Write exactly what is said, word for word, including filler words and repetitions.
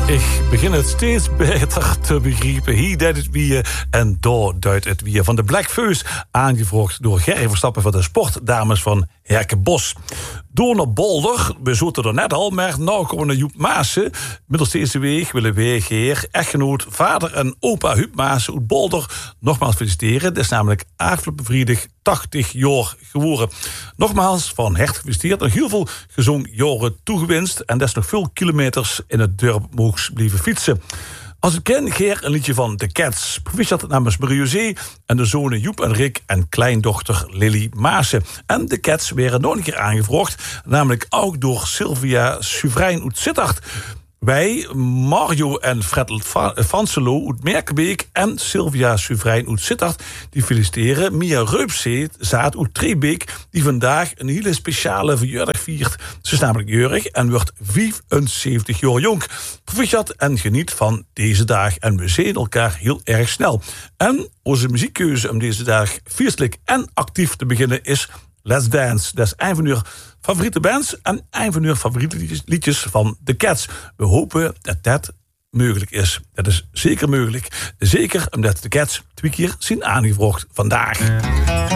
Ik begin het steeds beter te begrijpen. Hier duidt het wie en daar duidt het wie. Van de Black Feus, aangevraagd door Gerry Verstappen van de sportdames van Herkenbos. Door naar Bolder, we zoeten er net al, maar nou komen naar Joep Maassen. Middels deze week willen wij Geer, echtgenoot, vader en opa Huub Maassen uit Bolder nogmaals feliciteren. Dat is namelijk afgelopen vrijdag tachtig jaar geworden. Nogmaals, van harte gefeliciteerd en heel veel gezongen jaren toegewenst. En dat is nog veel kilometers in het dorp mogen blijven fietsen. Als ik ken, Geer, een liedje van The Cats. Proficiat namens Marie-José en de zonen Joep en Rick en kleindochter Lily Maassen. En The Cats werden nog een keer aangevraagd, namelijk ook door Sylvia Suvrijn uit Sittard. Wij, Mario en Fred Vanselo uit Merkenbeek en Sylvia Suvrijn uit Sittard, die feliciteren Mia Reupzaat uit Trebeek, die vandaag een hele speciale verjaardag viert. Ze is namelijk jeurig en wordt vijfenzeventig jaar jong. Proficiat en geniet van deze dag en we zien elkaar heel erg snel. En onze muziekkeuze om deze dag feestelijk en actief te beginnen is Let's Dance. Dat is een van uw favoriete bands en een van uw favoriete liedjes van The Cats. We hopen dat dat mogelijk is. Dat is zeker mogelijk. Zeker omdat The Cats twee keer zijn aangevraagd vandaag.